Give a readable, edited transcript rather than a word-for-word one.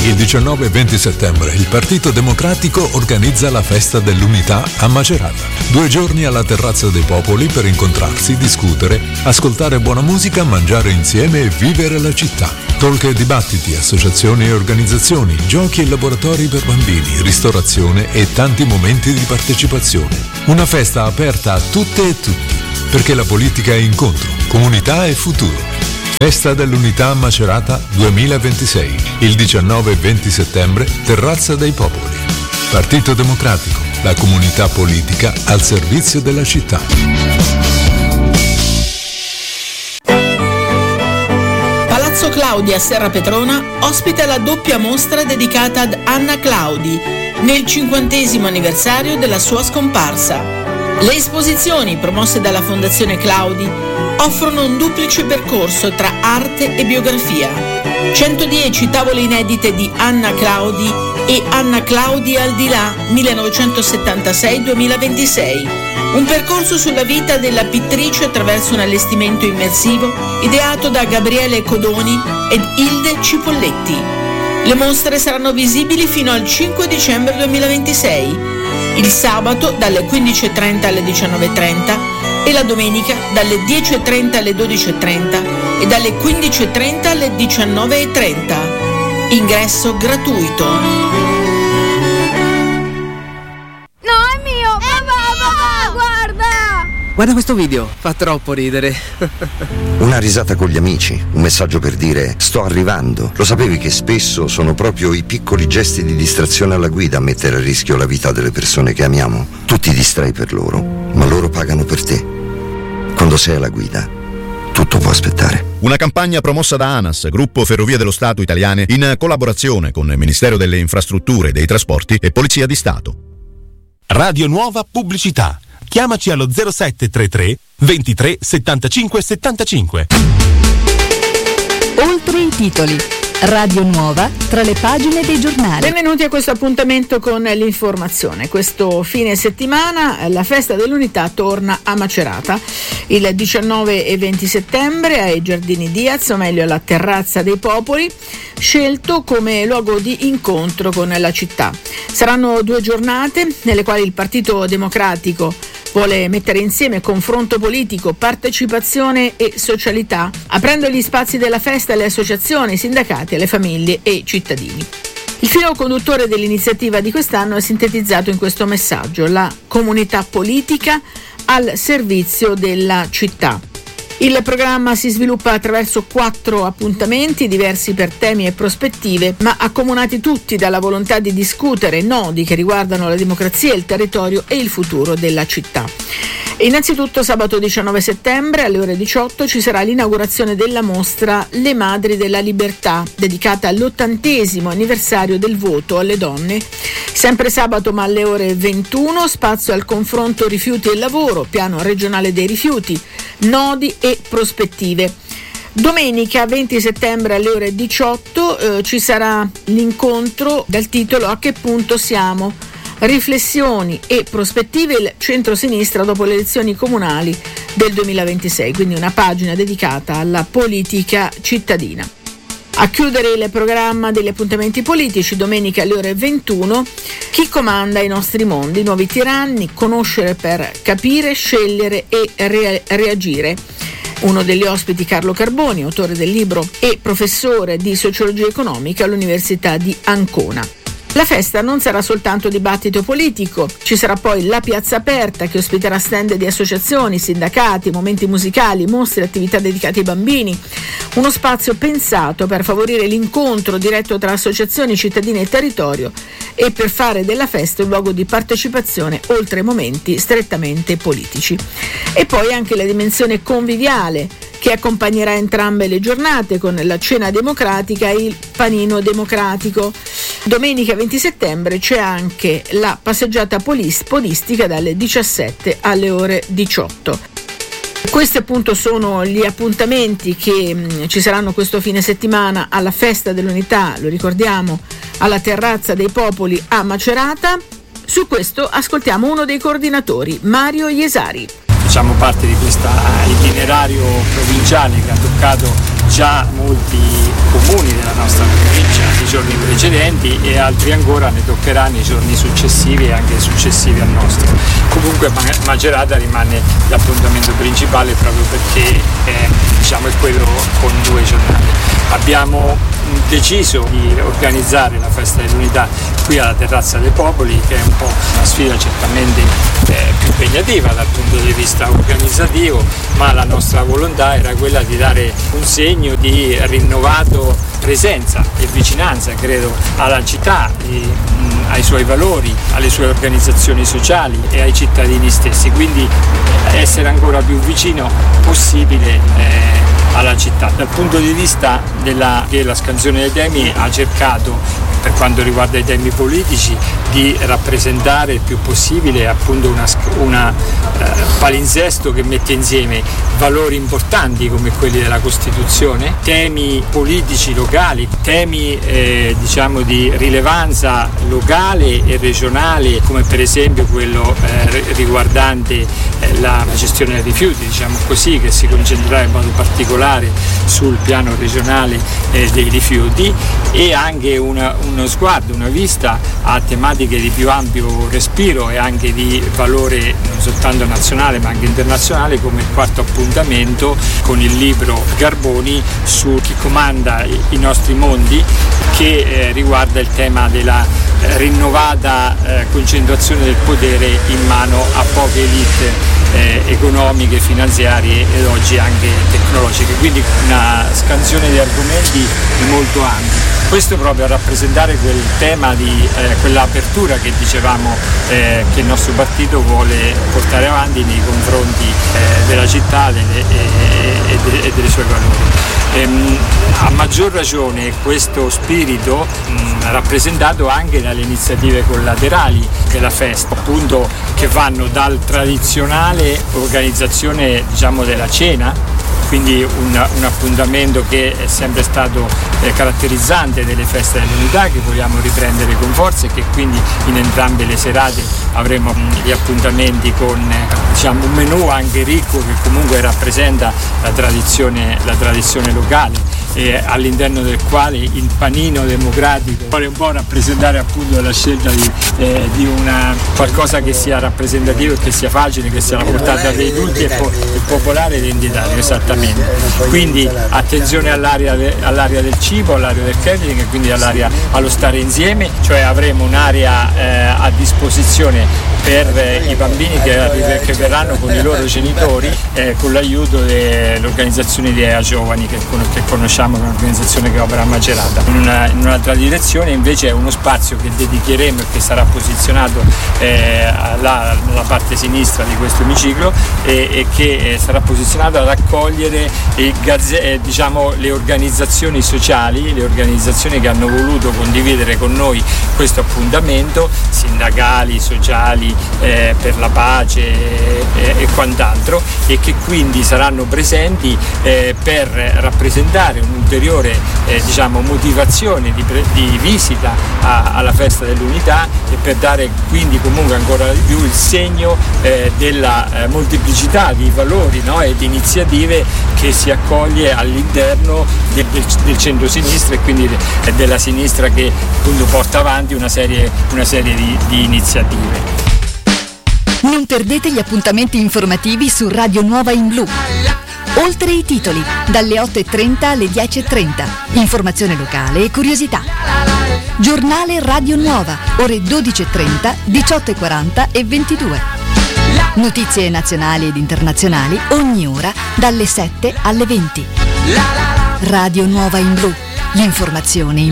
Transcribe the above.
Il 19 e 20 settembre il Partito Democratico organizza la Festa dell'Unità a Macerata. 2 giorni alla Terrazza dei Popoli per incontrarsi, discutere, ascoltare buona musica, mangiare insieme e vivere la città. Talk e dibattiti, associazioni e organizzazioni, giochi e laboratori per bambini, ristorazione e tanti momenti di partecipazione. Una festa aperta a tutte e tutti, perché la politica è incontro, comunità e futuro. Festa dell'Unità a Macerata 2026, il 19 e 20 settembre, Terrazza dei Popoli. Partito Democratico, la comunità politica al servizio della città. Palazzo Claudi a Serra Petrona ospita la doppia mostra dedicata ad Anna Claudi nel 50° anniversario della sua scomparsa. Le esposizioni promosse dalla Fondazione Claudi offrono un duplice percorso tra arte e biografia. 110 tavole inedite di Anna Claudi e Anna Claudi al di là 1976-2026. Un percorso sulla vita della pittrice attraverso un allestimento immersivo ideato da Gabriele Codoni ed Ilde Cipolletti. Le mostre saranno visibili fino al 5 dicembre 2026. Il sabato dalle 15.30 alle 19.30 e la domenica dalle 10.30 alle 12.30 e dalle 15.30 alle 19.30. Ingresso gratuito. No, è mio! Papà, guarda! Guarda questo video, fa troppo ridere. Una risata con gli amici, un messaggio per dire sto arrivando. Lo sapevi che spesso sono proprio i piccoli gesti di distrazione alla guida a mettere a rischio la vita delle persone che amiamo? Tu ti distrai per loro, ma loro pagano per te. Quando sei alla guida, tutto può aspettare. Una campagna promossa da ANAS, Gruppo Ferrovie dello Stato Italiane, in collaborazione con il Ministero delle Infrastrutture e dei Trasporti e Polizia di Stato. Radio Nuova Pubblicità. Chiamaci allo 0733 23 75 75. Oltre i titoli. Radio Nuova tra le pagine dei giornali. Benvenuti a questo appuntamento con l'informazione. Questo fine settimana la Festa dell'Unità torna a Macerata il 19 e 20 settembre ai Giardini Diaz, o meglio alla Terrazza dei Popoli, scelto come luogo di incontro con la città. Saranno 2 giornate nelle quali il Partito Democratico vuole mettere insieme confronto politico, partecipazione e socialità, aprendo gli spazi della festa alle associazioni, ai sindacati, alle famiglie e ai cittadini. Il filo conduttore dell'iniziativa di quest'anno è sintetizzato in questo messaggio: la comunità politica al servizio della città. Il programma si sviluppa attraverso 4 appuntamenti diversi per temi e prospettive, ma accomunati tutti dalla volontà di discutere nodi che riguardano la democrazia, il territorio e il futuro della città. Innanzitutto sabato 19 settembre alle ore 18 ci sarà l'inaugurazione della mostra Le Madri della Libertà, dedicata all'80° anniversario del voto alle donne. Sempre sabato ma alle ore 21 spazio al confronto rifiuti e lavoro, piano regionale dei rifiuti, nodi e prospettive. Domenica 20 settembre alle ore 18 ci sarà l'incontro dal titolo A che punto siamo? Riflessioni e prospettive, il centro-sinistra dopo le elezioni comunali del 2026, quindi una pagina dedicata alla politica cittadina. A chiudere il programma degli appuntamenti politici, domenica alle ore 21, chi comanda i nostri mondi, nuovi tiranni, conoscere per capire, scegliere e reagire. Uno degli ospiti Carlo Carboni, autore del libro e professore di sociologia economica all'Università di Ancona. La festa non sarà soltanto dibattito politico, ci sarà poi la piazza aperta che ospiterà stand di associazioni, sindacati, momenti musicali, mostre, attività dedicate ai bambini, uno spazio pensato per favorire l'incontro diretto tra associazioni, cittadini e territorio e per fare della festa un luogo di partecipazione oltre ai momenti strettamente politici. E poi anche la dimensione conviviale che accompagnerà entrambe le giornate con la cena democratica e il panino democratico. Domenica 20 settembre c'è anche la passeggiata polistica dalle 17 alle ore 18. Questi appunto sono gli appuntamenti che ci saranno questo fine settimana alla Festa dell'Unità, lo ricordiamo, alla Terrazza dei Popoli a Macerata. Su questo ascoltiamo uno dei coordinatori, Mario Iesari. Facciamo parte di questo itinerario provinciale che ha toccato già molti comuni della nostra provincia, giorni precedenti, e altri ancora ne toccheranno i giorni successivi e anche successivi al nostro. Comunque Macerata rimane l'appuntamento principale proprio perché diciamo, è quello con 2 giornate. Abbiamo deciso di organizzare la festa dell'unità qui alla Terrazza dei Popoli, che è un po' una sfida certamente più impegnativa dal punto di vista organizzativo, ma la nostra volontà era quella di dare un segno di rinnovato presenza e vicinanza, credo, alla città, ai suoi valori, alle sue organizzazioni sociali e ai cittadini stessi, quindi essere ancora più vicino possibile alla città. Dal punto di vista che la scansione dei temi ha cercato, per quanto riguarda i temi politici, di rappresentare il più possibile appunto una palinsesto che mette insieme valori importanti come quelli della Costituzione, temi politici locali, temi diciamo di rilevanza locale e regionale, come per esempio quello riguardante la gestione dei rifiuti, diciamo così, che si concentrerà in modo particolare sul piano regionale dei rifiuti, e anche uno sguardo, una vista a tematiche di più ampio respiro e anche di valore non soltanto nazionale ma anche internazionale, come il 4º appuntamento con il libro Garboni su chi comanda i nostri mondi, che riguarda il tema della rinnovata concentrazione del potere in mano a poche elite economiche, finanziarie ed oggi anche tecnologiche, quindi una scansione di argomenti molto ampi. Questo proprio a rappresentare quel tema di quell'apertura che dicevamo che il nostro partito vuole portare avanti nei confronti della città e dei suoi valori. A maggior ragione questo spirito rappresentato anche dalle iniziative collaterali della festa, appunto, che vanno dal tradizionale organizzazione, diciamo, della cena, quindi un appuntamento che è sempre stato caratterizzante delle feste dell'unità, che vogliamo riprendere con forza, e che quindi in entrambe le serate avremo gli appuntamenti con, diciamo, un menù anche ricco che comunque rappresenta la tradizione locale, e all'interno del quale il panino democratico vuole un po' rappresentare appunto la scelta di una qualcosa che sia rappresentativo e che sia facile, che sia la portata dei tutti e popolare ed identitario, esattamente. Quindi attenzione all'area del cibo, all'area del catering e quindi all'area allo stare insieme, cioè avremo un'area a disposizione per i bambini che verranno con i loro genitori, con l'aiuto dell'organizzazione di EA Giovani che conosciamo, che è un'organizzazione che opera a Macerata. In un'altra direzione invece è uno spazio che dedicheremo e che sarà posizionato alla parte sinistra di questo emiciclo e che sarà posizionato ad accogliere diciamo, le organizzazioni sociali, le organizzazioni che hanno voluto condividere con noi questo appuntamento, sindacali, sociali, per la pace e quant'altro, e che quindi saranno presenti per rappresentare un'ulteriore diciamo, motivazione di visita alla festa dell'unità, e per dare quindi comunque ancora di più il segno della molteplicità di valori, no, e di iniziative che si accoglie all'interno del centro-sinistra e quindi della sinistra, che appunto porta avanti una serie di iniziative. Non perdete gli appuntamenti informativi su Radio Nuova in Blu. Oltre i titoli, dalle 8:30 alle 10:30. Informazione locale e curiosità. Giornale Radio Nuova, ore 12:30, 18:40 e 22. Notizie nazionali ed internazionali ogni ora dalle 7 alle 20. Radio Nuova in Blu. L'informazione in